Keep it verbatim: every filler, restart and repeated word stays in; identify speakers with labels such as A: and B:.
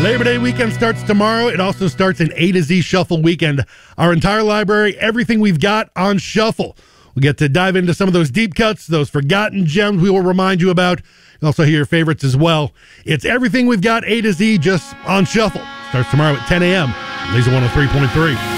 A: Labor Day weekend starts tomorrow. It also starts an A to Z Shuffle weekend. Our entire library, everything we've got on Shuffle. We'll get to dive into some of those deep cuts, those forgotten gems we will remind you about. You'll also hear your favorites as well. It's everything we've got A to Z just on Shuffle. Starts tomorrow at ten a.m. Laser one oh three point three.